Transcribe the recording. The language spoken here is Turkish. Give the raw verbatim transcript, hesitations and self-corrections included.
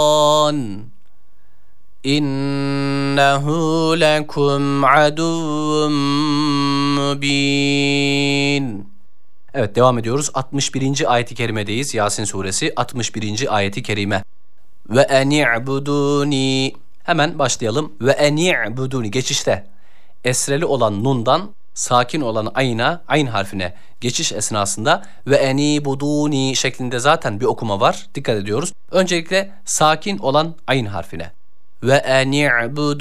İnnehu lekum aduvvun mubin. Evet, devam ediyoruz. altmış birinci ayet-i kerimedeyiz. Yasin suresi altmış birinci ayet-i kerime. Ve eni'buduni. Hemen başlayalım. Ve eni'buduni geçişte. Esreli olan nundan sakin olan ayna, ayn harfine geçiş esnasında ve enibuduni şeklinde zaten bir okuma var. Dikkat ediyoruz. Öncelikle sakin olan ayn harfine. Ve eni'buduni